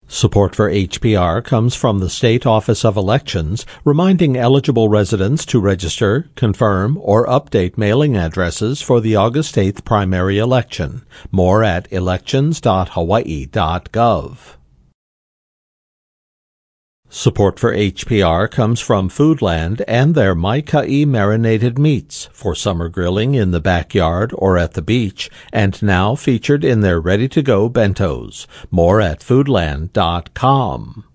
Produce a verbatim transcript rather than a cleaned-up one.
Support for H P R comes from the State Office of Elections, reminding eligible residents to register, confirm, or update mailing addresses for the August eighth primary election. More at elections dot hawaii dot gov. Support for H P R comes from Foodland and their Maikai marinated meats for summer grilling in the backyard or at the beach, and now featured in their ready-to-go bentos. More at foodland dot com.